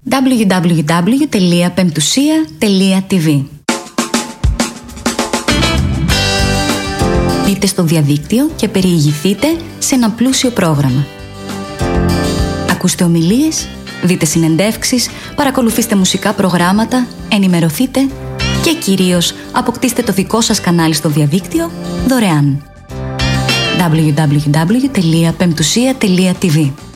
www.pemptusia.tv. Μπείτε στο διαδίκτυο και περιηγηθείτε σε ένα πλούσιο πρόγραμμα. Ακούστε ομιλίες, δείτε συνεντεύξεις, παρακολουθήστε μουσικά προγράμματα, ενημερωθείτε και κυρίως αποκτήστε το δικό σας κανάλι στο διαδίκτυο δωρεάν. www.pemptusia.tv.